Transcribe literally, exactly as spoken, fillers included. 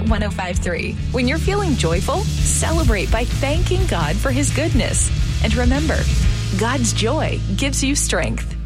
one oh five point three. When you're feeling joyful, celebrate by thanking God for His goodness. And remember, God's joy gives you strength.